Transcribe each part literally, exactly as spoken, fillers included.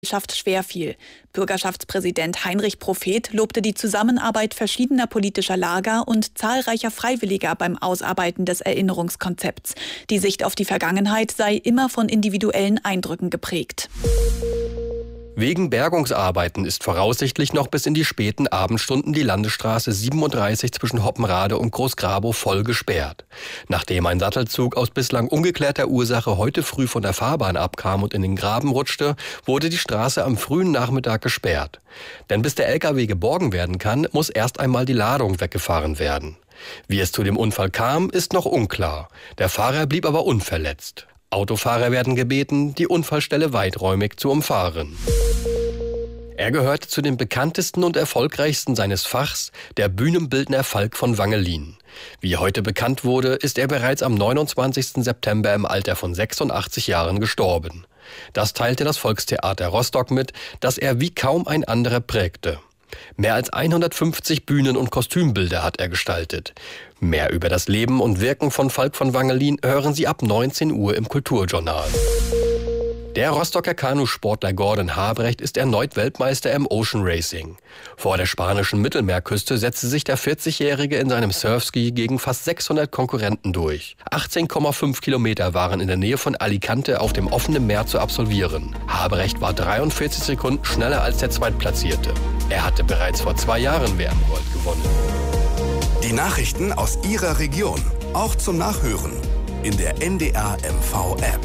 Gesellschaft schwerfiel. Bürgerschaftspräsident Heinrich Prophet lobte die Zusammenarbeit verschiedener politischer Lager und zahlreicher Freiwilliger beim Ausarbeiten des Erinnerungskonzepts. Die Sicht auf die Vergangenheit sei immer von individuellen Eindrücken geprägt. Wegen Bergungsarbeiten ist voraussichtlich noch bis in die späten Abendstunden die Landesstraße siebenunddreißig zwischen Hoppenrade und Großgrabow voll gesperrt. Nachdem ein Sattelzug aus bislang ungeklärter Ursache heute früh von der Fahrbahn abkam und in den Graben rutschte, wurde die Straße am frühen Nachmittag gesperrt. Denn bis der L K W geborgen werden kann, muss erst einmal die Ladung weggefahren werden. Wie es zu dem Unfall kam, ist noch unklar. Der Fahrer blieb aber unverletzt. Autofahrer werden gebeten, die Unfallstelle weiträumig zu umfahren. Er gehört zu den bekanntesten und erfolgreichsten seines Fachs, der Bühnenbildner Falk von Wangelin. Wie heute bekannt wurde, ist er bereits am neunundzwanzigsten September im Alter von sechsundachtzig Jahren gestorben. Das teilte das Volkstheater Rostock mit, das er wie kaum ein anderer prägte. Mehr als hundertfünfzig Bühnen- und Kostümbilder hat er gestaltet. Mehr über das Leben und Wirken von Falk von Wangelin hören Sie ab neunzehn Uhr im Kulturjournal. Der Rostocker Kanusportler Gordon Habrecht ist erneut Weltmeister im Ocean Racing. Vor der spanischen Mittelmeerküste setzte sich der vierzigjährige in seinem Surfski gegen fast sechshundert Konkurrenten durch. achtzehn Komma fünf Kilometer waren in der Nähe von Alicante auf dem offenen Meer zu absolvieren. Habrecht war dreiundvierzig Sekunden schneller als der Zweitplatzierte. Er hatte bereits vor zwei Jahren W M-Gold gewonnen. Die Nachrichten aus Ihrer Region, auch zum Nachhören in der N D R M V-App.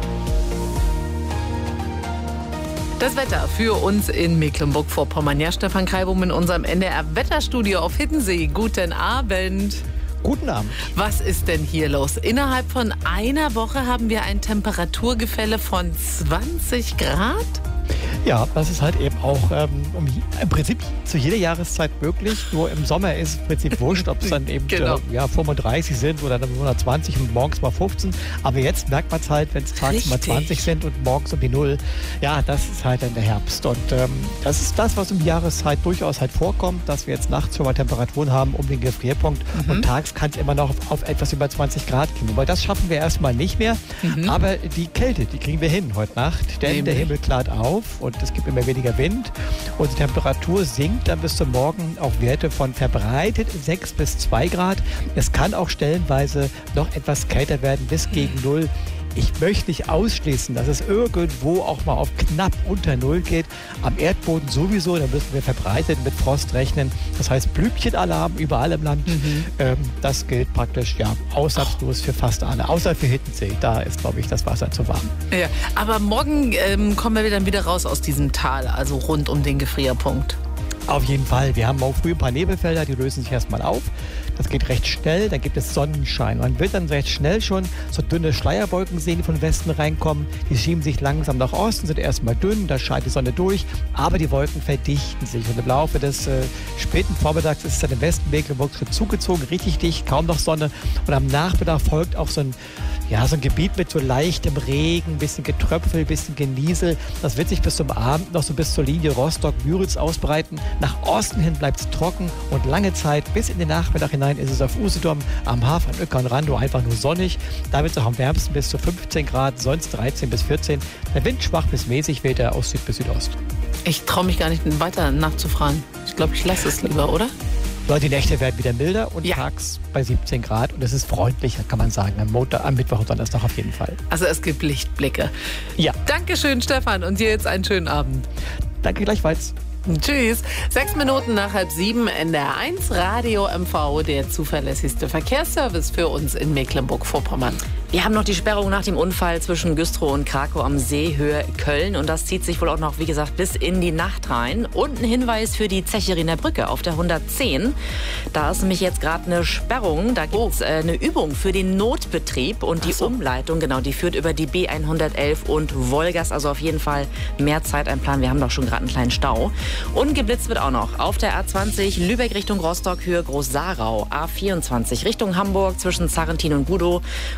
Das Wetter für uns in Mecklenburg-Vorpommern. Ja, Stefan Kreibum in unserem N D R-Wetterstudio auf Hiddensee. Guten Abend. Guten Abend. Was ist denn hier los? Innerhalb von einer Woche haben wir ein Temperaturgefälle von zwanzig Grad? Ja, das ist halt eben auch ähm, um, im Prinzip zu jeder Jahreszeit möglich. Nur im Sommer ist es im Prinzip wurscht, ob es dann eben genau. äh, ja, fünfunddreißig sind oder dann hundertzwanzig und morgens mal fünfzehn. Aber jetzt merkt man es halt, wenn es tags mal zwanzig sind und morgens um die Null. Ja, das ist halt dann der Herbst. Und ähm, das ist das, was um die Jahreszeit durchaus halt vorkommt, dass wir jetzt nachts schon mal Temperaturen haben um den Gefrierpunkt. Mhm. Und tags kann es immer noch auf, auf etwas über zwanzig Grad gehen. Wobei das schaffen wir erstmal nicht mehr. Mhm. Aber die Kälte, die kriegen wir hin heute Nacht. Denn Nämlich? der Himmel klart auf. Und es gibt immer weniger Wind und die Temperatur sinkt dann bis zum Morgen auf Werte von verbreitet sechs bis zwei Grad. Es kann auch stellenweise noch etwas kälter werden, bis gegen null. Ich möchte nicht ausschließen, dass es irgendwo auch mal auf knapp unter Null geht. Am Erdboden sowieso, da müssen wir verbreitet mit Frost rechnen. Das heißt Blümchenalarm überall im Land. Mhm. Ähm, das gilt praktisch ja ausnahmslos für fast alle. Außer für Hiddensee, da ist, glaube ich, das Wasser zu warm. Ja, aber morgen ähm, kommen wir dann wieder raus aus diesem Tal, also rund um den Gefrierpunkt. Auf jeden Fall. Wir haben morgen früh ein paar Nebelfelder, die lösen sich erstmal auf. Das geht recht schnell, dann gibt es Sonnenschein. Man wird dann recht schnell schon so dünne Schleierwolken sehen, die von Westen reinkommen. Die schieben sich langsam nach Osten, sind erstmal dünn, da scheint die Sonne durch, aber die Wolken verdichten sich. Und im Laufe des äh, späten Vormittags ist es dann im Westen Mecklenburgs zugezogen, richtig dicht, kaum noch Sonne. Und am Nachmittag folgt auch so ein Ja, so ein Gebiet mit so leichtem Regen, bisschen Getröpfel, bisschen Geniesel. Das wird sich bis zum Abend noch so bis zur Linie Rostock-Müritz ausbreiten. Nach Osten hin bleibt es trocken und lange Zeit bis in den Nachmittag hinein ist es auf Usedom, am Hafen, an Uecker und Randow einfach nur sonnig. Da wird es auch am wärmsten bis zu fünfzehn Grad, sonst dreizehn bis vierzehn. Der Wind schwach bis mäßig weht er aus Süd bis Südost. Ich traue mich gar nicht weiter nachzufragen. Ich glaube, ich lasse es lieber, oder? Die Nächte werden wieder milder und ja. tags bei siebzehn Grad. Und es ist freundlicher, kann man sagen, am Montag, am Mittwoch und Donnerstag auf jeden Fall. Also es gibt Lichtblicke. Ja. Dankeschön, Stefan. Und dir jetzt einen schönen Abend. Danke gleichfalls. Tschüss. Sechs Minuten nach halb sieben, N D R eins Radio M V, der zuverlässigste Verkehrsservice für uns in Mecklenburg-Vorpommern. Wir haben noch die Sperrung nach dem Unfall zwischen Güstrow und Krakow am See, Höhe Köln. Und das zieht sich wohl auch noch, wie gesagt, bis in die Nacht rein. Und ein Hinweis für die Zecheriner Brücke auf der hundertzehn. Da ist nämlich jetzt gerade eine Sperrung. Da gibt es äh, eine Übung für den Notbetrieb und die so. Umleitung. Genau, die führt über die B hundertelf und Wolgast. Also auf jeden Fall mehr Zeit einplanen. Wir haben doch schon gerade einen kleinen Stau. Und geblitzt wird auch noch auf der A zwanzig Lübeck Richtung Rostock, Höhe Groß-Sarau. A vierundzwanzig Richtung Hamburg zwischen Sarrentin und Gudow und Richtung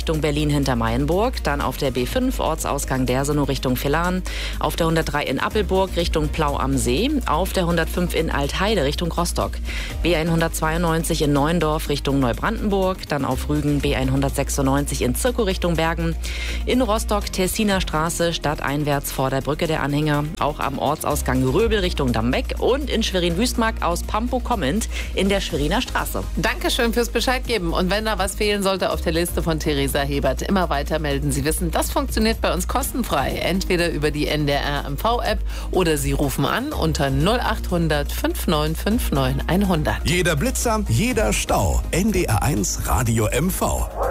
Richtung Berlin hinter Mayenburg. Dann auf der B fünf Ortsausgang Dersenow Richtung Villahn. Auf der hundertdrei in Appelburg Richtung Plau am See. Auf der hundertfünf in Altheide Richtung Rostock. B hundertzweiundneunzig in Neuendorf Richtung Neubrandenburg. Dann auf Rügen B hundertsechsundneunzig in Zirkow Richtung Bergen. In Rostock Tessiner Straße stadteinwärts vor der Brücke der Anhänger. Auch am Ortsausgang Röbel Richtung Dammbeck. Und in Schwerin-Wüstmark aus Pampo kommend in der Schweriner Straße. Dankeschön fürs Bescheid geben. Und wenn da was fehlen sollte auf der Liste von Theresa Hebert, immer weiter melden. Sie wissen, das funktioniert bei uns kostenfrei. Entweder über die N D R M V-App oder Sie rufen an unter null acht hundert fünfundneunzig neunundfünfzig neunhundert. Jeder Blitzer, jeder Stau. N D R eins Radio M V.